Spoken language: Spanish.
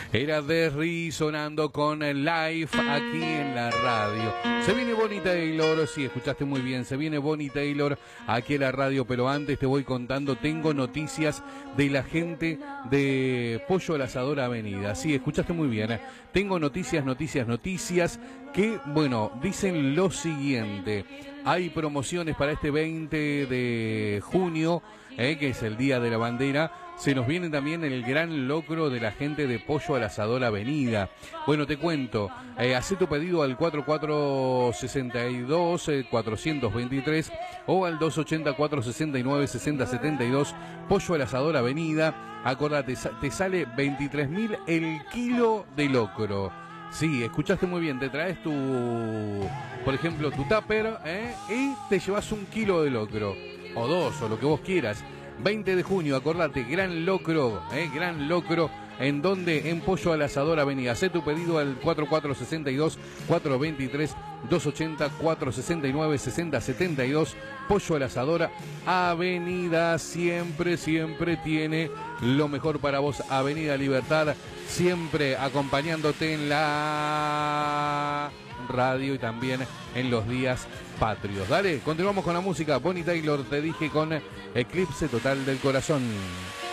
Era Derry sonando con el live aquí en la radio. Se viene Bonnie Taylor, sí, escuchaste muy bien, se viene Bonnie Taylor aquí en la radio, pero antes te voy contando, tengo noticias de la gente de Pollo al Asador Avenida. Sí, escuchaste muy bien, tengo noticias que, bueno, dicen lo siguiente. Hay promociones para este 20 de junio, que es el Día de la Bandera. Se nos viene también el gran locro de la gente de Pollo al Asador Avenida. Bueno, te cuento, hacé tu pedido al 4462-423 o al 280-469-6072, Pollo al Asador Avenida. Acordate, te sale 23.000 el kilo de locro. Sí, escuchaste muy bien, te traes por ejemplo, tu tupper, y te llevas 1 kilo de locro, o 2, o lo que vos quieras. 20 de junio, acordate, gran locro, ¿en donde? En Pollo al Asador Avenida. Hacé tu pedido al 4462-423-280-469-6072, Pollo al Asador Avenida, siempre tiene lo mejor para vos. Avenida Libertad, siempre acompañándote en la radio y también en los días patrios. Dale, continuamos con la música. Bonnie Taylor, te dije, con Eclipse Total del Corazón.